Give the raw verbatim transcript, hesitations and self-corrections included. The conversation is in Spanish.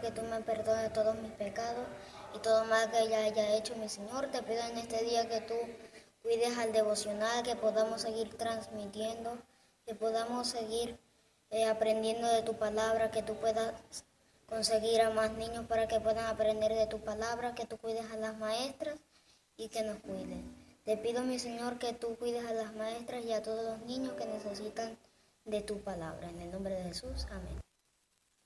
que tú me perdones todos mis pecados y todo mal que ella haya hecho, mi Señor. Te pido en este día que tú cuides al devocional, que podamos seguir transmitiendo, que podamos seguir eh, aprendiendo de tu palabra, que tú puedas conseguir a más niños para que puedan aprender de tu palabra, que tú cuides a las maestras y que nos cuides. Te pido, mi Señor, que tú cuides a las maestras y a todos los niños que necesitan de tu palabra. En el nombre de Jesús, amén.